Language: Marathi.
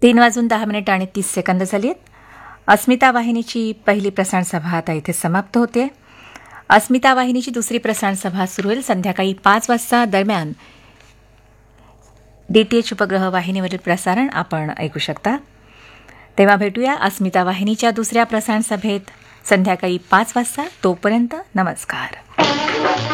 3:10:30 झाली आहेत. अस्मिता वाहिनीची पहिली प्रसारण सभा आता इथे समाप्त होते. अस्मिता वाहिनीची दुसरी प्रसारण सभा सुरू होईल संध्याकाळी 5 वाजता. दरम्यान DTH उपग्रह वाहिनीवरील प्रसारण आपण ऐकू शकता. तेव्हा भेटूया अस्मिता वाहिनीच्या दुसऱ्या प्रसारण सभेत संध्याकाळी 5 वाजता. तोपर्यंत नमस्कार.